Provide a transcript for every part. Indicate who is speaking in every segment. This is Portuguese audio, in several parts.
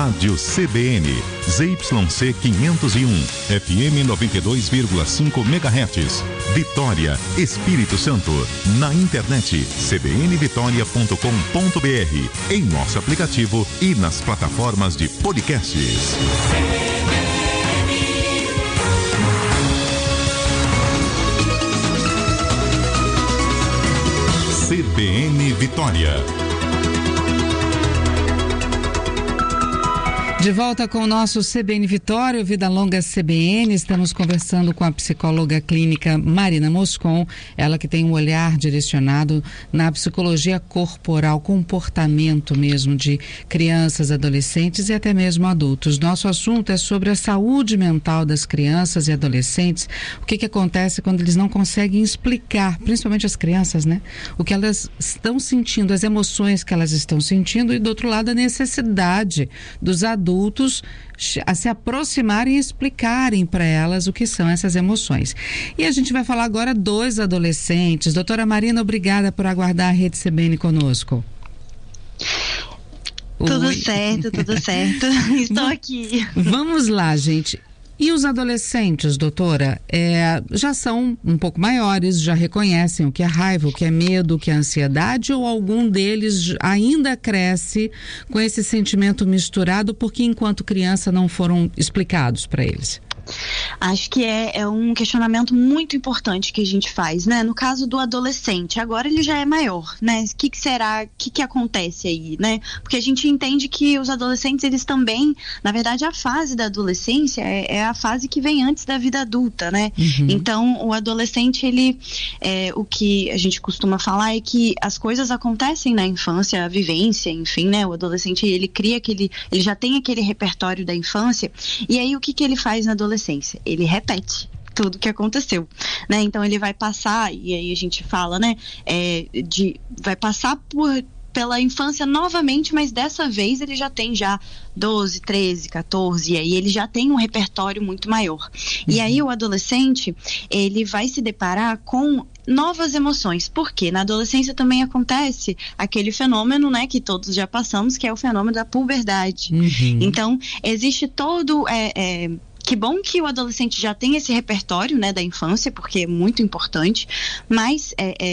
Speaker 1: Rádio CBN, ZYC 501, FM 92,5 MHz, Vitória, Espírito Santo. Na internet, cbnvitoria.com.br, em nosso aplicativo e nas plataformas de podcasts. CBN Vitória.
Speaker 2: De volta com o nosso CBN Vitória, Vida Longa CBN, estamos conversando com a psicóloga clínica Marina Moscon, ela que tem um olhar direcionado na psicologia corporal, comportamento mesmo de crianças, adolescentes e até mesmo adultos. Nosso assunto é sobre a saúde mental das crianças e adolescentes, o que acontece quando eles não conseguem explicar, principalmente as crianças, né? O que elas estão sentindo, as emoções que elas estão sentindo e do outro lado a necessidade dos adultos a se aproximarem e explicarem para elas o que são essas emoções. E a gente vai falar agora dos adolescentes. Doutora Marina, obrigada por aguardar a Rede CBN conosco.
Speaker 3: Tudo certo. Estou aqui.
Speaker 2: Vamos lá, gente. E os adolescentes, doutora, já são um pouco maiores, já reconhecem o que é raiva, o que é medo, o que é ansiedade, ou algum deles ainda cresce com esse sentimento misturado porque enquanto criança não foram explicados para eles?
Speaker 3: Acho que é um questionamento muito importante que a gente faz, né? No caso do adolescente, agora ele já é maior, né? O que será, o que acontece aí, né? Porque a gente entende que os adolescentes, eles também, na verdade, a fase da adolescência é a fase que vem antes da vida adulta, né? Uhum. Então, o adolescente, ele, o que a gente costuma falar é que as coisas acontecem na infância, a vivência, enfim, né? O adolescente, ele cria ele já tem aquele repertório da infância, e aí o que ele faz na adolescência? Ele repete tudo que aconteceu, né? Então ele vai passar, e aí a gente fala, né, vai passar pela infância novamente, mas dessa vez ele já tem 12, 13, 14, e aí ele já tem um repertório muito maior. E aí o adolescente, ele vai se deparar com novas emoções, porque na adolescência também acontece aquele fenômeno, né, que todos já passamos, que é o fenômeno da puberdade. Uhum. Então, existe todo... Que bom que o adolescente já tem esse repertório, né, da infância, porque é muito importante, mas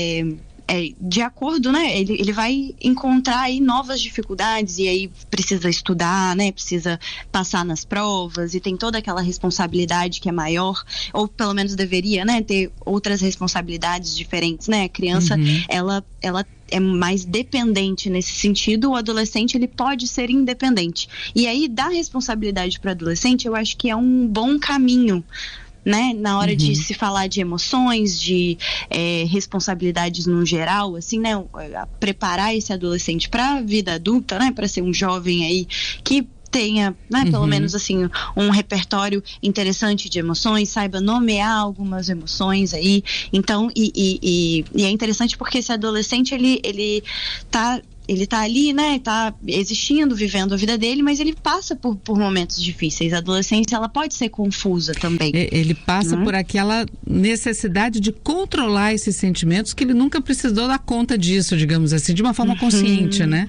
Speaker 3: de acordo, né, ele vai encontrar aí novas dificuldades e aí precisa estudar, né, precisa passar nas provas e tem toda aquela responsabilidade que é maior, ou pelo menos deveria, né, ter outras responsabilidades diferentes, né, a criança, ela é mais dependente nesse sentido, o adolescente, ele pode ser independente. E aí, dar responsabilidade para o adolescente, eu acho que é um bom caminho, né? Na hora de se falar de emoções, de responsabilidades no geral, assim, né? Preparar esse adolescente para a vida adulta, né? Para ser um jovem aí que tenha, né, pelo menos assim, um repertório interessante de emoções, saiba nomear algumas emoções aí. Então, e é interessante porque esse adolescente, ele tá ali, né, tá existindo, vivendo a vida dele, mas ele passa por momentos difíceis. A adolescência, ela pode ser confusa também.
Speaker 2: Ele passa por aquela necessidade de controlar esses sentimentos que ele nunca precisou dar conta disso, digamos assim, de uma forma consciente, né?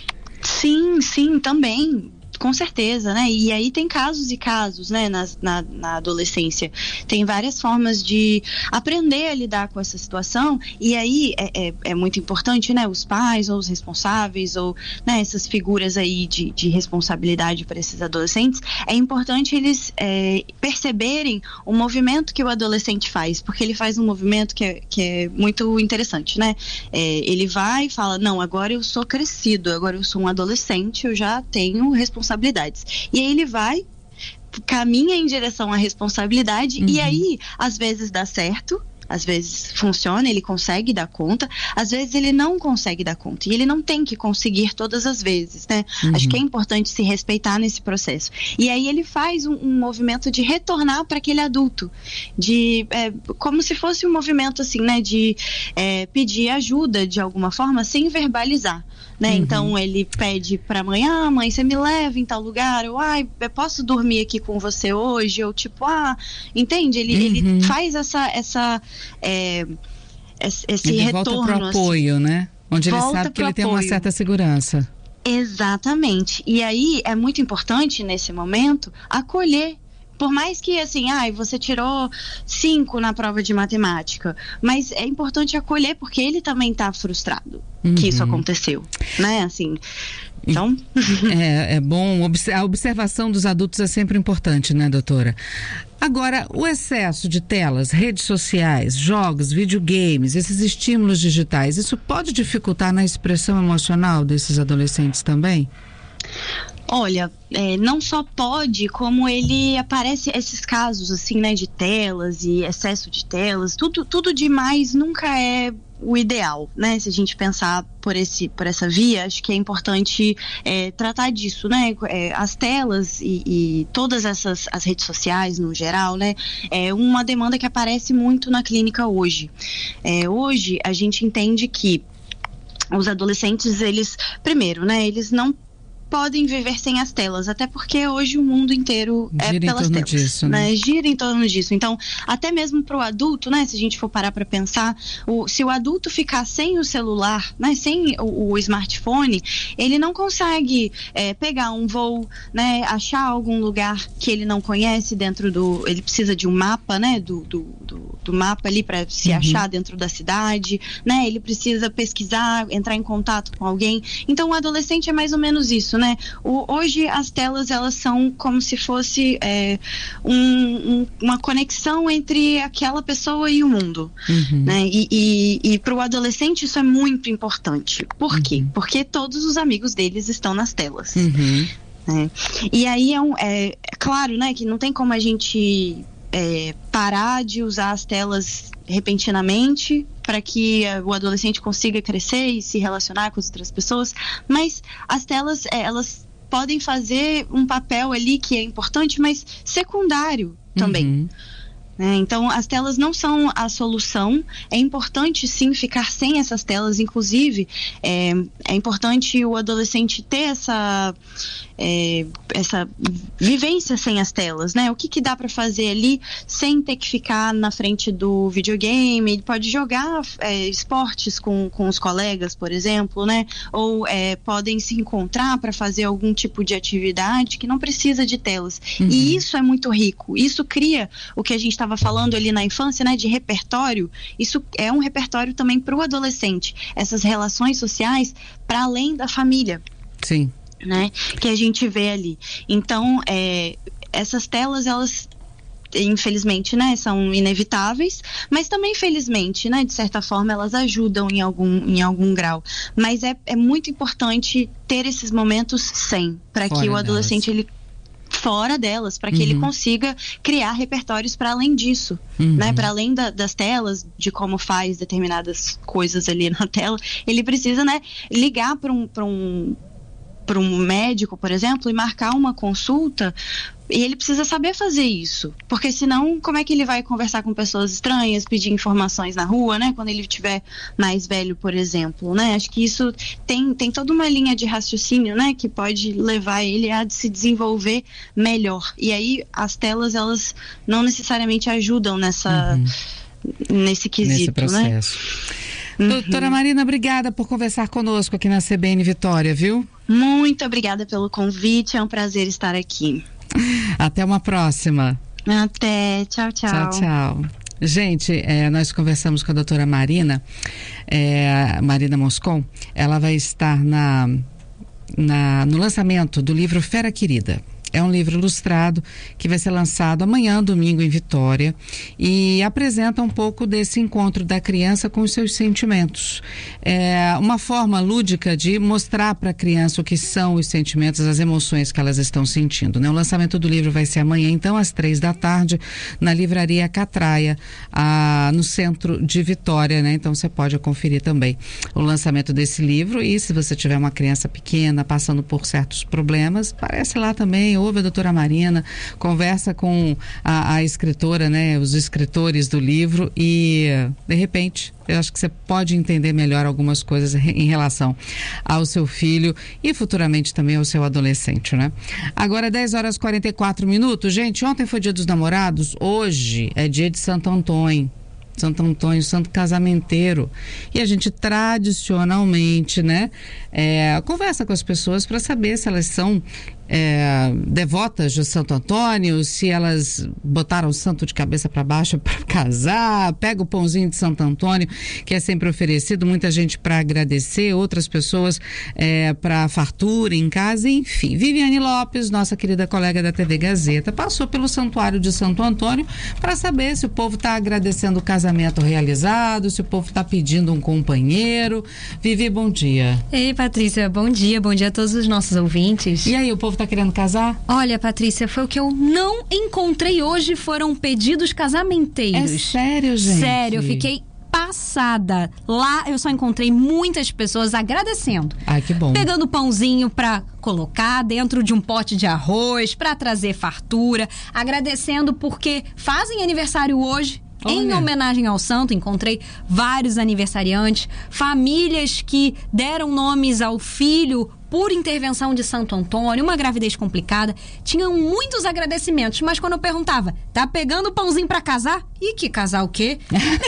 Speaker 3: Sim, também. Com certeza, né? E aí tem casos e casos, né? Na adolescência. Tem várias formas de aprender a lidar com essa situação, e aí é muito importante, né? Os pais ou os responsáveis, ou, né, essas figuras aí de responsabilidade para esses adolescentes, é importante eles perceberem o movimento que o adolescente faz, porque ele faz um movimento que é muito interessante, né? Ele vai e fala, não, agora eu sou crescido, agora eu sou um adolescente, eu já tenho responsabilidades. E aí ele caminha em direção à responsabilidade, e aí às vezes dá certo, às vezes funciona, ele consegue dar conta, às vezes ele não consegue dar conta, e ele não tem que conseguir todas as vezes, né? Acho que é importante se respeitar nesse processo. E aí ele faz um movimento de retornar para aquele adulto, como se fosse um movimento assim, né, de pedir ajuda de alguma forma, sem verbalizar. Né? Então ele pede pra mãe, mãe, você me leva em tal lugar, ou eu posso dormir aqui com você hoje, ou tipo, entende? Ele faz esse
Speaker 2: ele
Speaker 3: retorno.
Speaker 2: Volta pro apoio, assim, né? Onde ele
Speaker 3: volta
Speaker 2: sabe que ele tem
Speaker 3: apoio.
Speaker 2: uma certa segurança.
Speaker 3: Exatamente. E aí é muito importante nesse momento acolher. Por mais que, assim, você tirou 5 na prova de matemática, mas é importante acolher porque ele também está frustrado que isso aconteceu, né? Assim, então...
Speaker 2: É bom, a observação dos adultos é sempre importante, né, doutora? Agora, o excesso de telas, redes sociais, jogos, videogames, esses estímulos digitais, isso pode dificultar na expressão emocional desses adolescentes também?
Speaker 3: Olha, não só pode, como ele aparece, esses casos assim, né, de telas e excesso de telas, tudo demais nunca é o ideal, né? Se a gente pensar por essa via, acho que é importante tratar disso, né? As telas e todas as redes sociais no geral, né? É uma demanda que aparece muito na clínica hoje. Hoje a gente entende que os adolescentes, primeiro, né? Eles não podem viver sem as telas, até porque hoje o mundo inteiro é pelas telas, disso, né? Gira em torno disso. Então, até mesmo para o adulto, né? Se a gente for parar para pensar, se o adulto ficar sem o celular, né? Sem o smartphone, ele não consegue pegar um voo, né? Achar algum lugar que ele não conhece ele precisa de um mapa, né? Do mapa ali para se achar dentro da cidade, né? Ele precisa pesquisar, entrar em contato com alguém. Então, o adolescente é mais ou menos isso, né? Hoje as telas, elas são como se fosse uma conexão entre aquela pessoa e o mundo, né? E para o adolescente isso é muito importante. Por quê? Porque todos os amigos deles estão nas telas. E aí é claro, né, que não tem como a gente parar de usar as telas repentinamente para que o adolescente consiga crescer e se relacionar com as outras pessoas, mas as telas, elas podem fazer um papel ali que é importante, mas secundário também. Então, as telas não são a solução. É importante, sim, ficar sem essas telas. Inclusive, é importante o adolescente ter essa vivência sem as telas, né? O que dá para fazer ali sem ter que ficar na frente do videogame? Ele pode jogar esportes com os colegas, por exemplo, né? Ou podem se encontrar para fazer algum tipo de atividade que não precisa de telas. E isso é muito rico. Isso cria o que a gente estava falando ali na infância, né? De repertório. Isso é um repertório também para o adolescente. Essas relações sociais para além da família.
Speaker 2: Sim.
Speaker 3: Né, que a gente vê ali. Então, essas telas, elas infelizmente, né, são inevitáveis, mas também felizmente, né, de certa forma elas ajudam em algum grau. Mas é muito importante ter esses momentos para que o adolescente ele fora delas, para que ele consiga criar repertórios para além disso, né? Para além das telas, de como faz determinadas coisas ali na tela, ele precisa, né, ligar para um médico, por exemplo, e marcar uma consulta, e ele precisa saber fazer isso, porque senão como é que ele vai conversar com pessoas estranhas, pedir informações na rua, né, quando ele estiver mais velho, por exemplo, né? Acho que isso tem toda uma linha de raciocínio, né, que pode levar ele a se desenvolver melhor, e aí as telas, elas não necessariamente ajudam nesse quesito,
Speaker 2: nesse processo, né? Doutora Marina, obrigada por conversar conosco aqui na CBN Vitória, viu?
Speaker 3: Muito obrigada pelo convite, é um prazer estar aqui.
Speaker 2: Até uma próxima.
Speaker 3: Até, tchau, tchau.
Speaker 2: Tchau, tchau. Gente, nós conversamos com a doutora Marina, Marina Moscon. Ela vai estar no lançamento do livro Fera Querida. É um livro ilustrado que vai ser lançado amanhã, domingo, em Vitória, e apresenta um pouco desse encontro da criança com os seus sentimentos. É uma forma lúdica de mostrar para a criança o que são os sentimentos, as emoções que elas estão sentindo, né? O lançamento do livro vai ser amanhã, então, às 15h, na Livraria Catraia, no centro de Vitória, né? Então, você pode conferir também o lançamento desse livro, e se você tiver uma criança pequena passando por certos problemas, aparece lá também, ouve a doutora Marina, conversa com a escritora, né, os escritores do livro, e de repente eu acho que você pode entender melhor algumas coisas em relação ao seu filho e futuramente também ao seu adolescente, né? Agora 10h44, gente, ontem foi dia dos namorados, hoje é dia de Santo Antônio. Santo Antônio, santo casamenteiro. E a gente tradicionalmente, né, conversa com as pessoas para saber se elas são devotas de Santo Antônio, se elas botaram o santo de cabeça para baixo para casar, pega o pãozinho de Santo Antônio, que é sempre oferecido, muita gente para agradecer, outras pessoas para fartura em casa, enfim. Viviane Lopes, nossa querida colega da TV Gazeta, passou pelo Santuário de Santo Antônio para saber se o povo está agradecendo o casamento realizado, se o povo está pedindo um companheiro. Vivi, bom dia.
Speaker 4: Ei, Patrícia, bom dia a todos os nossos ouvintes.
Speaker 2: E aí, o povo tá querendo casar?
Speaker 4: Olha, Patrícia, foi o que eu não encontrei hoje, foram pedidos casamenteiros.
Speaker 2: É sério, gente?
Speaker 4: Sério, eu fiquei passada. Lá eu só encontrei muitas pessoas agradecendo.
Speaker 2: Ai, que bom.
Speaker 4: Pegando pãozinho pra colocar dentro de um pote de arroz, pra trazer fartura, agradecendo porque fazem aniversário hoje. Em homenagem ao santo, encontrei vários aniversariantes, famílias que deram nomes ao filho por intervenção de Santo Antônio, uma gravidez complicada. Tinham muitos agradecimentos, mas quando eu perguntava, tá pegando pãozinho pra casar? E que casar o quê?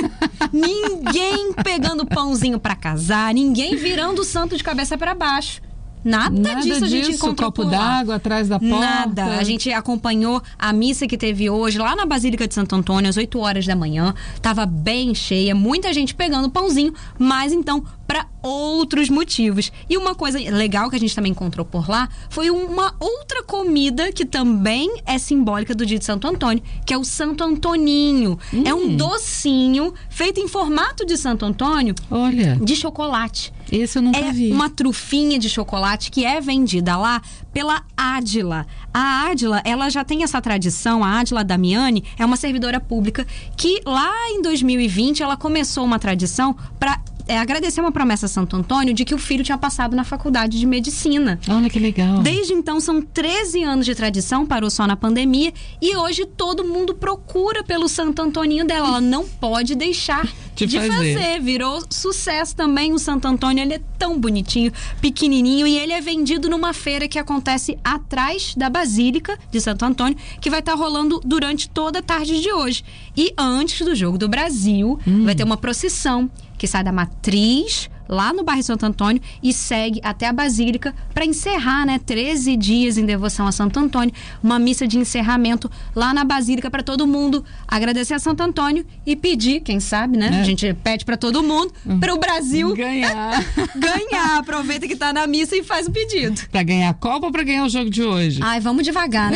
Speaker 4: Ninguém pegando pãozinho pra casar, ninguém virando o santo de cabeça pra baixo. Nada disso a gente encontrou
Speaker 2: copo d'água atrás da porta.
Speaker 4: Nada. A gente acompanhou a missa que teve hoje lá na Basílica de Santo Antônio às 8 horas da manhã. Tava bem cheia, muita gente pegando pãozinho, mas então para outros motivos. E uma coisa legal que a gente também encontrou por lá foi uma outra comida que também é simbólica do dia de Santo Antônio, que é o Santo Antoninho. É um docinho feito em formato de Santo Antônio.
Speaker 2: Olha.
Speaker 4: De chocolate.
Speaker 2: Esse eu nunca vi.
Speaker 4: É uma trufinha de chocolate que é vendida lá pela Ádila. A Ádila, ela já tem essa tradição, a Ádila Damiani é uma servidora pública que lá em 2020 ela começou uma tradição para agradecer uma promessa a Santo Antônio de que o filho tinha passado na faculdade de medicina.
Speaker 2: Olha que legal.
Speaker 4: Desde então são 13 anos de tradição, parou só na pandemia e hoje todo mundo procura pelo Santo Antoninho dela. Ela não pode deixar de fazer. Virou sucesso também o Santo Antônio. Ele é tão bonitinho, pequenininho e ele é vendido numa feira que acontece atrás da Basílica de Santo Antônio, que vai estar rolando durante toda a tarde de hoje. E antes do Jogo do Brasil, vai ter uma procissão que sai da Matriz, lá no bairro Santo Antônio, e segue até a Basílica para encerrar, 13 dias em devoção a Santo Antônio, uma missa de encerramento lá na Basílica para todo mundo agradecer a Santo Antônio e pedir, quem sabe, A gente pede para todo mundo, para o Brasil
Speaker 2: ganhar.
Speaker 4: Aproveita que tá na missa e faz o pedido.
Speaker 2: Para ganhar a Copa ou para ganhar o jogo de hoje?
Speaker 4: Ai, vamos devagar,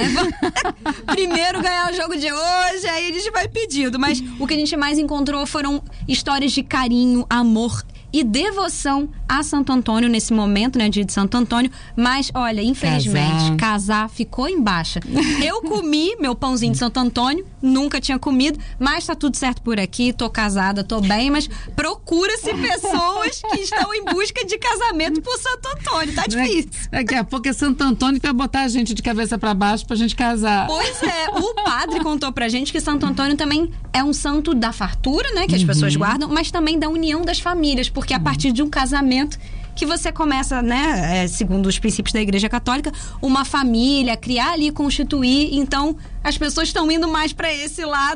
Speaker 4: Primeiro ganhar o jogo de hoje, aí a gente vai pedindo. Mas o que a gente mais encontrou foram histórias de carinho, amor e devoção a Santo Antônio nesse momento, dia de Santo Antônio. Mas, olha, infelizmente, casar ficou em baixa. Eu comi meu pãozinho de Santo Antônio, nunca tinha comido, mas tá tudo certo por aqui, tô casada, tô bem, mas procura-se pessoas que estão em busca de casamento por Santo Antônio, tá difícil.
Speaker 2: Daqui a pouco é Santo Antônio que vai botar a gente de cabeça pra baixo pra gente casar.
Speaker 4: Pois é, o padre contou pra gente que Santo Antônio também é um santo da fartura, que as pessoas guardam, mas também da união das famílias, porque a partir de um casamento que você começa, segundo os princípios da Igreja Católica, uma família, criar ali, constituir. Então, as pessoas estão indo mais para esse lado.